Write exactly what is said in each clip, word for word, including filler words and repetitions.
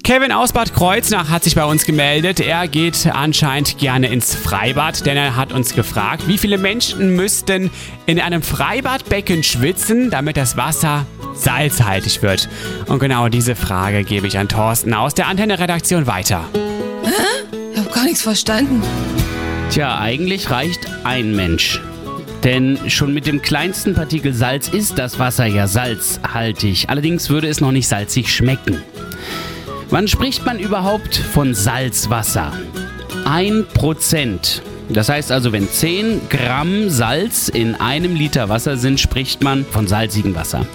Kevin aus Bad Kreuznach hat sich bei uns gemeldet. Er geht anscheinend gerne ins Freibad, denn er hat uns gefragt, wie viele Menschen müssten in einem Freibadbecken schwitzen, damit das Wasser salzhaltig wird. Und genau diese Frage gebe ich an Thorsten aus der Antenne-Redaktion weiter. Hä? Ich habe gar nichts verstanden. Tja, eigentlich reicht ein Mensch. Denn schon mit dem kleinsten Partikel Salz ist das Wasser ja salzhaltig. Allerdings würde es noch nicht salzig schmecken. Wann spricht man überhaupt von Salzwasser? Ein Prozent. Das heißt also, wenn zehn Gramm Salz in einem Liter Wasser sind, spricht man von salzigem Wasser.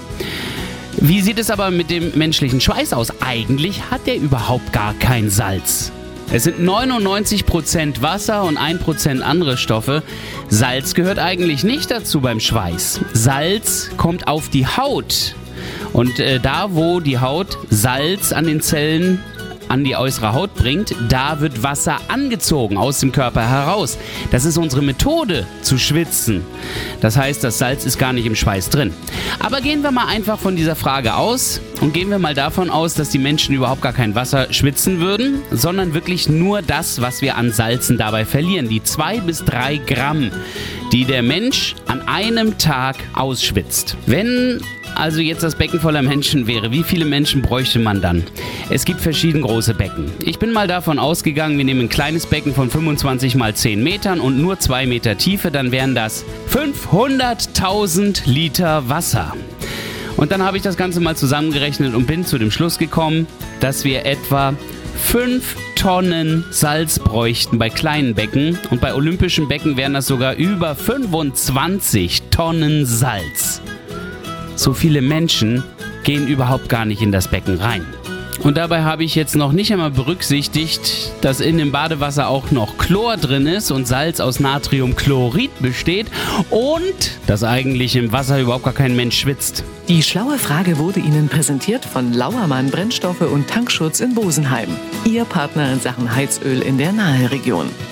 Wie sieht es aber mit dem menschlichen Schweiß aus? Eigentlich hat der überhaupt gar kein Salz. Es sind neunundneunzig Prozent Wasser und ein Prozent andere Stoffe. Salz gehört eigentlich nicht dazu beim Schweiß. Salz kommt auf die Haut. Und äh, da, wo die Haut Salz an den Zellen an die äußere Haut bringt, da wird Wasser angezogen aus dem Körper heraus. Das ist unsere Methode zu schwitzen. Das heißt, das Salz ist gar nicht im Schweiß drin. Aber gehen wir mal einfach von dieser Frage aus und gehen wir mal davon aus, dass die Menschen überhaupt gar kein Wasser schwitzen würden, sondern wirklich nur das, was wir an Salzen dabei verlieren. Die zwei bis drei Gramm, die der Mensch an einem Tag ausschwitzt. Wenn also jetzt das Becken voller Menschen wäre, wie viele Menschen bräuchte man dann? Es gibt verschieden große Becken. Ich bin mal davon ausgegangen, wir nehmen ein kleines Becken von fünfundzwanzig mal zehn Metern und nur zwei Meter Tiefe, dann wären das fünfhunderttausend Liter Wasser. Und dann habe ich das Ganze mal zusammengerechnet und bin zu dem Schluss gekommen, dass wir etwa fünf Tonnen Salz bräuchten bei kleinen Becken und bei olympischen Becken wären das sogar über fünfundzwanzig Tonnen Salz. So viele Menschen gehen überhaupt gar nicht in das Becken rein. Und dabei habe ich jetzt noch nicht einmal berücksichtigt, dass in dem Badewasser auch noch Chlor drin ist und Salz aus Natriumchlorid besteht und dass eigentlich im Wasser überhaupt gar kein Mensch schwitzt. Die schlaue Frage wurde Ihnen präsentiert von Lauermann Brennstoffe und Tankschutz in Bosenheim. Ihr Partner in Sachen Heizöl in der Naheregion.